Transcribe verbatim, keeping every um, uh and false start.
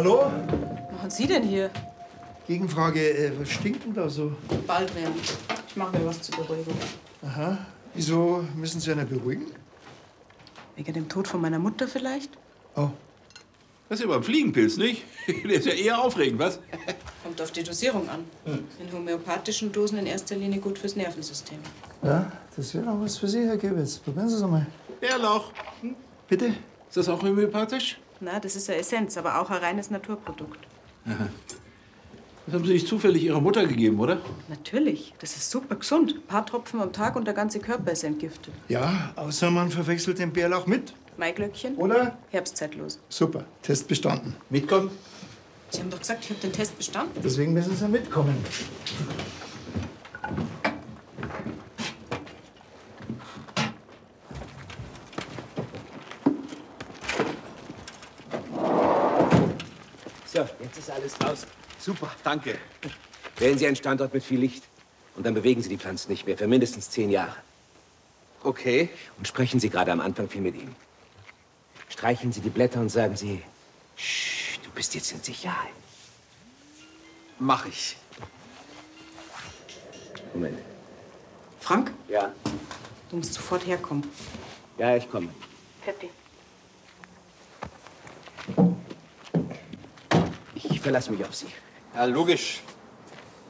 Hallo? Was machen Sie denn hier? Gegenfrage, äh, was stinkt denn da so? Bald werden. Ich mache mir was zur Beruhigung. Aha. Wieso müssen Sie einen beruhigen? Wegen dem Tod von meiner Mutter vielleicht? Oh. Das ist ja beim Fliegenpilz, nicht? Der ist ja eher aufregend, was? Kommt auf die Dosierung an. Hm. In homöopathischen Dosen in erster Linie gut fürs Nervensystem. Ja, das wäre doch was für Sie, Herr Gebitz. Probieren Sie es einmal. Bärlauch. Hm? Bitte? Ist das auch homöopathisch? Na, das ist eine Essenz, aber auch ein reines Naturprodukt. Aha. Das haben Sie nicht zufällig Ihrer Mutter gegeben, oder? Natürlich. Das ist super gesund. Ein paar Tropfen am Tag und der ganze Körper ist entgiftet. Ja, außer man verwechselt den Bärlauch mit. Maiglöckchen? Oder? Herbstzeitlos. Super, Test bestanden. Mitkommen? Sie haben doch gesagt, ich habe den Test bestanden. Deswegen müssen Sie mitkommen. So, jetzt ist alles raus. Super, danke. Wählen Sie einen Standort mit viel Licht. Und dann bewegen Sie die Pflanzen nicht mehr für mindestens zehn Jahre. Okay. Und sprechen Sie gerade am Anfang viel mit ihm. Streicheln Sie die Blätter und sagen Sie, Shh, du bist jetzt in Sicherheit. Mach ich. Moment. Frank, Ja? du musst sofort herkommen. Ja, ich komme. Peppi. Ich verlasse mich auf Sie. Ja, logisch.